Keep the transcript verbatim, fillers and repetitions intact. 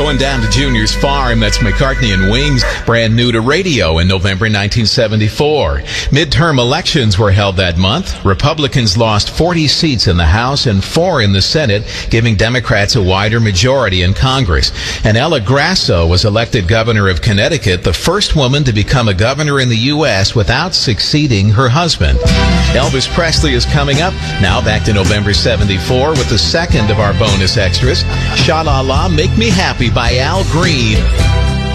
Going down to Junior's Farm, that's McCartney and Wings, brand new to radio in November nineteen seventy-four. Midterm elections were held that month. Republicans lost forty seats in the House and four in the Senate, giving Democrats a wider majority in Congress. And Ella Grasso was elected governor of Connecticut, the first woman to become a governor in the U S without succeeding her husband. Elvis Presley is coming up, now back to November seventy-four with the second of our bonus extras, Sha La La, Make Me Happy by Al Green.